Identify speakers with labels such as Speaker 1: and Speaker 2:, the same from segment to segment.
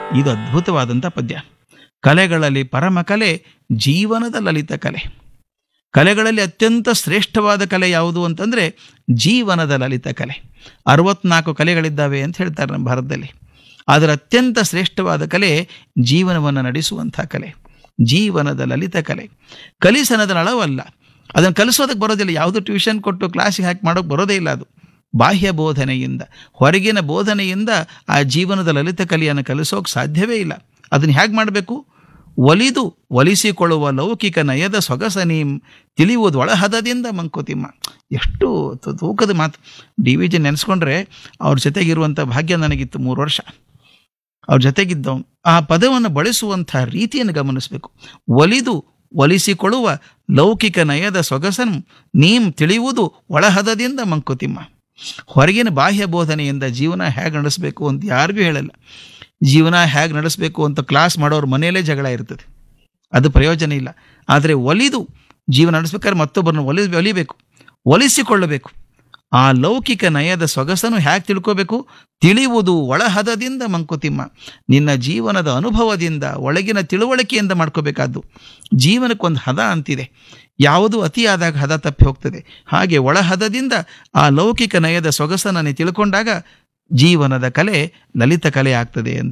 Speaker 1: ಇದು ಅದ್ಭುತವಾದಂಥ ಪದ್ಯ. ಕಲೆಗಳಲ್ಲಿ ಪರಮ ಕಲೆ ಜೀವನದ ಲಲಿತ ಕಲೆ. ಕಲೆಗಳಲ್ಲಿ ಅತ್ಯಂತ ಶ್ರೇಷ್ಠವಾದ ಕಲೆ ಯಾವುದು ಅಂತಂದರೆ ಜೀವನದ ಲಲಿತ ಕಲೆ. 64 ಕಲೆಗಳಿದ್ದಾವೆ ಅಂತ ಹೇಳ್ತಾರೆ ನಮ್ಮ ಭಾರತದಲ್ಲಿ. ಅದರ ಅತ್ಯಂತ ಶ್ರೇಷ್ಠವಾದ ಕಲೆ ಜೀವನವನ್ನು ನಡೆಸುವಂಥ ಕಲೆ, ಜೀವನದ ಲಲಿತ ಕಲೆ. ಕಲಿಸನದ ಅಳವಲ್ಲ, ಅದನ್ನು ಕಲಿಸೋದಕ್ಕೆ ಬರೋದಿಲ್ಲ. ಯಾವುದು ಟ್ಯೂಷನ್ ಕೊಟ್ಟು ಕ್ಲಾಸಿಗೆ ಹಾಕಿ ಮಾಡೋಕ್ಕೆ ಬರೋದೇ ಇಲ್ಲ. ಅದು ಬಾಹ್ಯ ಬೋಧನೆಯಿಂದ, ಹೊರಗಿನ ಬೋಧನೆಯಿಂದ ಆ ಜೀವನದ ಲಲಿತ ಕಲೆಯನ್ನು ಕಲಿಸೋಕೆ ಸಾಧ್ಯವೇ ಇಲ್ಲ. ಅದನ್ನು ಹೇಗೆ ಮಾಡಬೇಕು? ಒಲಿಸಿಕೊಳ್ಳುವ ಲೌಕಿಕ ನಯದ ಸೊಗಸನೀಂ ತಿಳಿಯುವುದು ಒಳಹದದಿಂದ ಮಂಕುತಿಮ್ಮ. ಎಷ್ಟು ತೂಕದ ಮಾತು. DVG ನೆನೆಸ್ಕೊಂಡ್ರೆ ಅವ್ರ ಜೊತೆಗಿರುವಂಥ ಭಾಗ್ಯ ನನಗಿತ್ತು. 3 ವರ್ಷ ಅವ್ರ ಜೊತೆಗಿದ್ದವನು. ಆ ಪದವನ್ನು ಬಳಸುವಂಥ ರೀತಿಯನ್ನು ಗಮನಿಸಬೇಕು. ಒಲಿಸಿಕೊಳ್ಳುವ ಲೌಕಿಕ ನಯದ ಸೊಗಸನು ನೀಂ ತಿಳಿಯುವುದು ಒಳಹದದಿಂದ ಮಂಕುತಿಮ್ಮ. ಹೊರಗಿನ ಬಾಹ್ಯ ಬೋಧನೆಯಿಂದ ಜೀವನ ಹೇಗೆ ನಡೆಸಬೇಕು ಅಂತ ಯಾರಿಗೂ ಹೇಳಲ್ಲ. ಜೀವನ ಹೇಗೆ ನಡೆಸಬೇಕು ಅಂತ ಕ್ಲಾಸ್ ಮಾಡೋರ ಮನೆಯಲ್ಲೇ ಜಗಳ ಇರ್ತದೆ, ಅದು ಪ್ರಯೋಜನ ಇಲ್ಲ. ಆದರೆ ಜೀವನ ನಡೆಸ್ಬೇಕಾದ್ರೆ ಮತ್ತೊಬ್ಬರನ್ನು ಒಲಿಬೇಕು, ಒಲಿಸಿಕೊಳ್ಳಬೇಕು. ಆ ಲೌಕಿಕ ನಯದ ಸೊಗಸನ್ನು ಹೇಗೆ ತಿಳ್ಕೋಬೇಕು? ತಿಳಿಯುವುದು ಒಳಹದದಿಂದ ಮಂಕುತಿಮ್ಮ. ನಿನ್ನ ಜೀವನದ ಅನುಭವದಿಂದ, ಒಳಗಿನ ತಿಳುವಳಿಕೆಯಿಂದ ಮಾಡ್ಕೋಬೇಕಾದ್ದು. ಜೀವನಕ್ಕೊಂದು ಹದ ಅಂತಿದೆ, ಯಾವುದು ಅತಿಯಾದಾಗ ಹದ ತಪ್ಪಿ ಹೋಗ್ತದೆ. ಹಾಗೆ ಒಳಹದದಿಂದ ಆ ಲೌಕಿಕ ನಯದ ಸೊಗಸನ್ನು ತಿಳ್ಕೊಂಡಾಗ ಜೀವನದ ಕಲೆ ಲಲಿತ ಕಲೆ ಆಗ್ತದೆ ಅಂತ.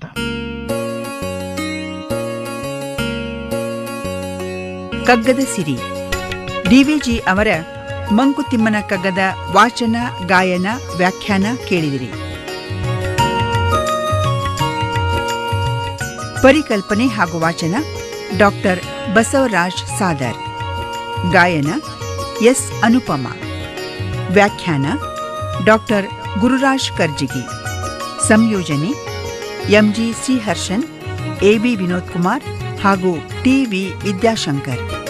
Speaker 2: ಕಗ್ಗದ ಸಿರಿ DVG ಅವರ ಮಂಕುತಿಮ್ಮನ ಕಗ್ಗದ ವಾಚನ, ಗಾಯನ, ವ್ಯಾಖ್ಯಾನ ಕೇಳಿದಿರಿ. ಪರಿಕಲ್ಪನೆ ಹಾಗೂ ವಾಚನ ಡಾಕ್ಟರ್ ಬಸವರಾಜ್ ಸಾದರ್. ಗಾಯನ ಎಸ್ ಅನುಪಮ. ವ್ಯಾಖ್ಯಾನ ಡಾಕ್ಟರ್ ಗುರುರಾಜ್ ಕರ್ಜಿಗಿ. ಸಂಯೋಜನೆ MG ಶ್ರೀಹರ್ಷನ್, AB ವಿನೋದ್ ಕುಮಾರ್ ಹಾಗೂ TV ವಿದ್ಯಾಶಂಕರ್.